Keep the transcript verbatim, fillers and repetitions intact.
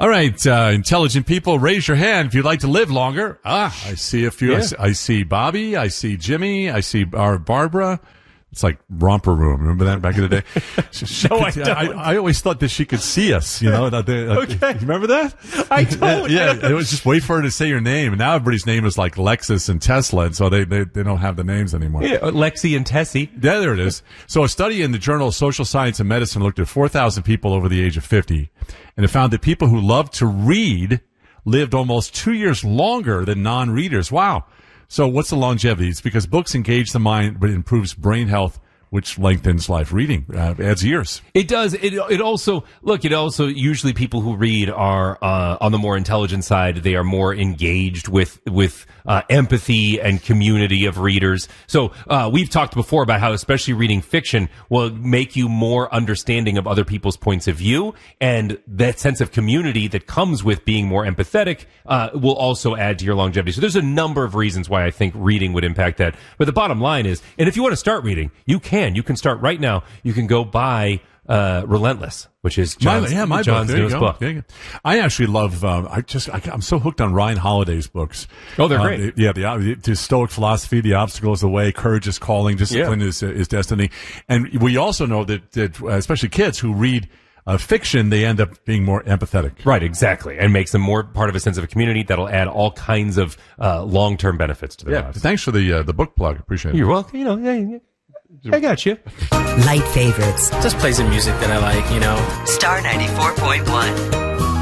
All right, uh, intelligent people, raise your hand if you'd like to live longer. Ah, I see a few. Yeah. I, see, I see Bobby. I see Jimmy. I see our Barbara. It's like Romper Room. Remember that back in the day? She, she No, could, I don't. I, I always thought that she could see us. You know? That they, Okay. You remember that? I don't. Yeah, yeah, it was just wait for her to say your name. And now everybody's name is like Lexus and Tesla, and so they, they, they don't have the names anymore. Yeah, Lexi and Tessie. Yeah, there it is. So a study in the Journal of Social Science and Medicine looked at four thousand people over the age of fifty, and it found that people who loved to read lived almost two years longer than non-readers. Wow. So what's the longevity? It's because books engage the mind, but it improves brain health, which lengthens life. Reading uh, adds years. It does. It it also look. It also usually people who read are uh, on the more intelligent side. They are more engaged with with uh, empathy and community of readers. So uh, we've talked before about how especially reading fiction will make you more understanding of other people's points of view, and that sense of community that comes with being more empathetic uh, will also add to your longevity. So there's a number of reasons why I think reading would impact that. But the bottom line is, and if you want to start reading, you can. You can start right now. You can go buy uh, Relentless, which is John's, my, yeah, my John's book. There you newest go. book. There you go. I actually love. Um, I just. I, I'm so hooked on Ryan Holiday's books. Oh, they're Uh, great. the- yeah, the, the Stoic philosophy, the obstacle is the way, courage is calling, discipline Yeah. is is destiny, and we also know that, that uh, especially kids who read uh, fiction, they end up being more empathetic. Right, exactly. And makes them more part of a sense of a community that'll add all kinds of uh, long-term benefits to their Yeah. lives. Thanks for the uh, the book plug. Appreciate it. You're welcome. You know, yeah, yeah. I got you. Light favorites. Just play some music that I like, you know. Star ninety-four point one.